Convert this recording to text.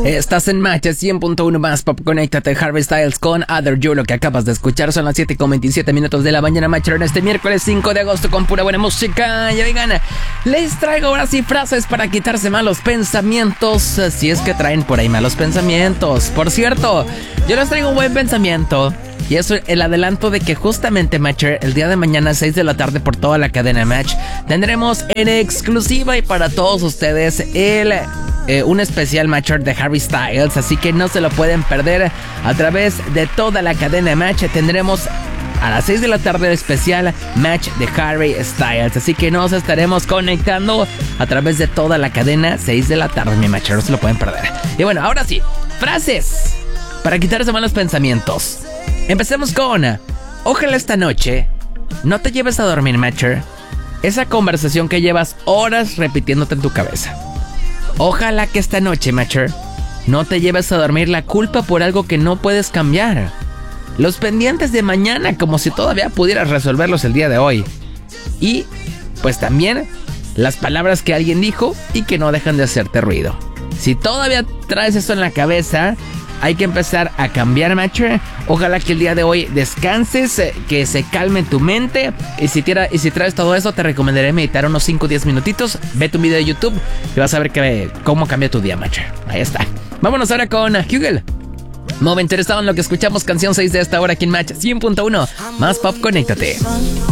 Estás en Match 100.1 más Pop. Conéctate. Harry Styles con Other You. Lo que acabas de escuchar son las 7:27 de la mañana, Matcher, en este miércoles 5 de agosto con pura buena música. Y oigan, les traigo ahora sí frases para quitarse malos pensamientos, si es que traen por ahí malos pensamientos. Por cierto, yo les traigo un buen pensamiento. Y eso, el adelanto de que justamente, Matcher, el día de mañana a 6 de la tarde por toda la cadena Match, tendremos en exclusiva y para todos ustedes un especial Matcher de Harry Styles. Así que no se lo pueden perder a través de toda la cadena Match. Tendremos a las 6 de la tarde el especial Match de Harry Styles. Así que nos estaremos conectando a través de toda la cadena 6 de la tarde, mi Matcher, no se lo pueden perder. Y bueno, ahora sí, frases para quitarse malos pensamientos. Empecemos con: ojalá esta noche no te lleves a dormir, Matcher, esa conversación que llevas horas repitiéndote en tu cabeza. Ojalá que esta noche, Matcher, no te lleves a dormir la culpa por algo que no puedes cambiar. Los pendientes de mañana como si todavía pudieras resolverlos el día de hoy. Y, pues también, las palabras que alguien dijo y que no dejan de hacerte ruido. Si todavía traes eso en la cabeza, hay que empezar a cambiar, Matcher. Ojalá que el día de hoy descanses, que se calme tu mente. Y si traes todo eso, te recomendaré meditar unos 5 o 10 minutitos. Ve tu video de YouTube y vas a ver cómo cambia tu día, Matcher. Ahí está. Vámonos ahora con Hugel. Momento interesado en lo que escuchamos, canción 6 de esta hora aquí en Match 100.1. Más Pop, conéctate.